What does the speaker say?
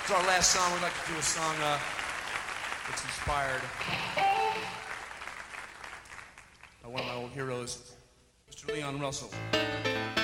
It's our last song. We'd like to do a song that's inspired by one of my old heroes, Mr. Leon Russell.